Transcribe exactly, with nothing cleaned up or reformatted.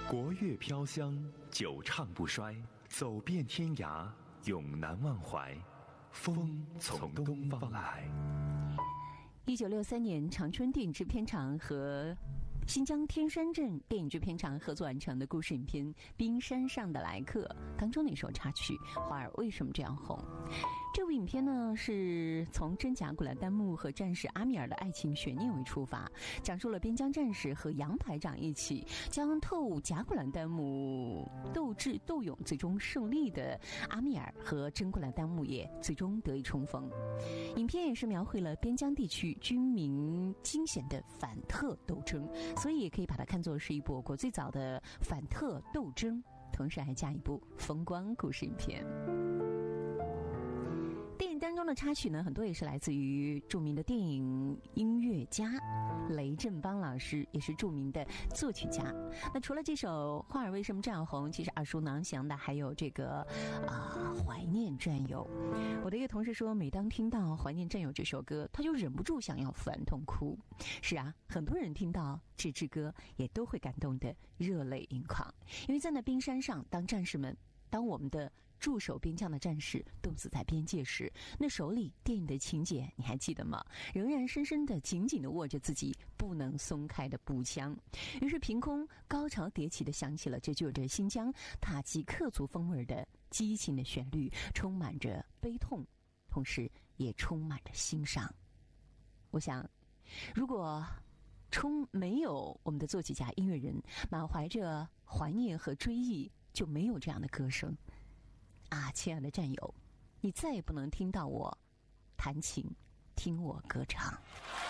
国乐飘香，久唱不衰，走遍天涯，永难忘怀。风从东方来。 一九六三年，长春电影制片厂和新疆天山镇电影制片厂合作完成的故事影片《冰山上的来客》当中的一首插曲《花儿为什么这样红》。这部影片呢，是从真假古兰丹木和战士阿米尔的爱情悬念为出发，讲述了边疆战士和杨排长一起将透假古兰丹木斗智斗勇，最终胜利的阿米尔和真古兰丹木也最终得以重逢。影片也是描绘了边疆地区军民惊险的反特斗争，所以也可以把它看作是一部我国最早的反特斗争，同时还加一部风光故事影片。电影当中的插曲呢，很多也是来自于著名的电影音乐家雷振邦老师，也是著名的作曲家。那除了这首《花儿为什么这样红》，其实耳熟能详的还有这个啊《怀念战友》。我的一个同事说，每当听到《怀念战友》这首歌，他就忍不住想要反痛哭。是啊，很多人听到这支歌也都会感动得热泪盈眶，因为在那冰山上，当战士们当我们的驻守边疆的战士冻死在边界时，那手里电影的情节你还记得吗？仍然深深地紧紧地握着自己不能松开的步枪。于是凭空高潮迭起地响起了这具有着新疆塔吉克族风味的激情的旋律，充满着悲痛，同时也充满着欣赏。我想如果充没有我们的作曲家音乐人满怀着怀念和追忆，就没有这样的歌声啊，亲爱的战友，你再也不能听到我弹琴，听我歌唱。